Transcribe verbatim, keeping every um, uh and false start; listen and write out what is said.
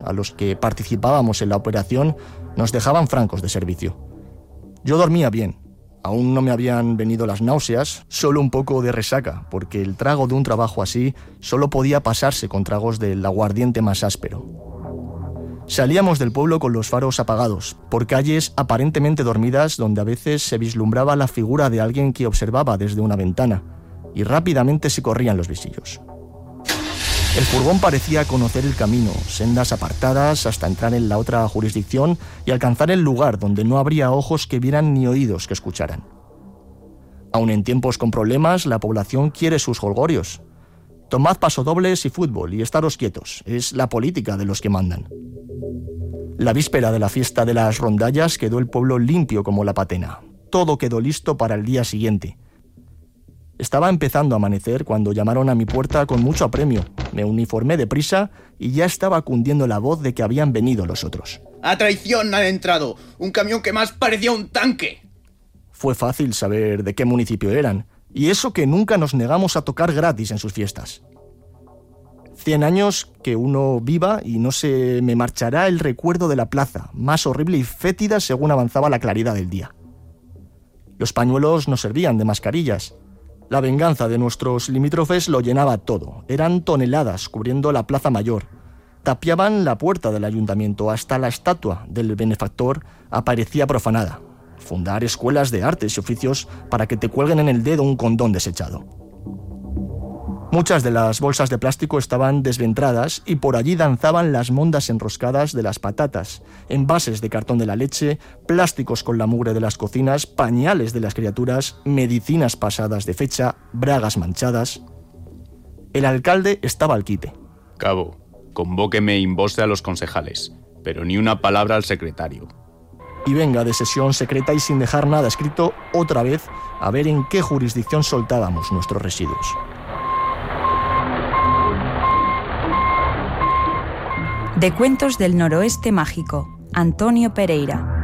a los que participábamos en la operación nos dejaban francos de servicio. Yo dormía bien. Aún no me habían venido las náuseas, solo un poco de resaca, porque el trago de un trabajo así solo podía pasarse con tragos del aguardiente más áspero. Salíamos del pueblo con los faros apagados, por calles aparentemente dormidas donde a veces se vislumbraba la figura de alguien que observaba desde una ventana, y rápidamente se corrían los visillos. El furgón parecía conocer el camino, sendas apartadas hasta entrar en la otra jurisdicción y alcanzar el lugar donde no habría ojos que vieran ni oídos que escucharan. Aun en tiempos con problemas, la población quiere sus jolgorios. Tomad pasodobles y fútbol y estaros quietos, es la política de los que mandan. La víspera de la fiesta de las rondallas quedó el pueblo limpio como la patena. Todo quedó listo para el día siguiente. Estaba empezando a amanecer cuando llamaron a mi puerta con mucho apremio. Me uniformé deprisa y ya estaba cundiendo la voz de que habían venido los otros. ¡A traición han entrado! ¡Un camión que más parecía un tanque! Fue fácil saber de qué municipio eran, y eso que nunca nos negamos a tocar gratis en sus fiestas. Cien años que uno viva y no se me marchará el recuerdo de la plaza, más horrible y fétida según avanzaba la claridad del día. Los pañuelos nos servían de mascarillas. La venganza de nuestros limítrofes lo llenaba todo. Eran toneladas cubriendo la plaza mayor. Tapiaban la puerta del ayuntamiento. Hasta la estatua del benefactor aparecía profanada. Fundar escuelas de artes y oficios para que te cuelguen en el dedo un condón desechado. Muchas de las bolsas de plástico estaban desventradas y por allí danzaban las mondas enroscadas de las patatas, envases de cartón de la leche, plásticos con la mugre de las cocinas, pañales de las criaturas, medicinas pasadas de fecha, bragas manchadas. El alcalde estaba al quite. Cabo, convóqueme in voce a los concejales, pero ni una palabra al secretario. Y venga de sesión secreta y sin dejar nada escrito otra vez a ver en qué jurisdicción soltábamos nuestros residuos. De Cuentos del Noroeste Mágico, Antonio Pereira.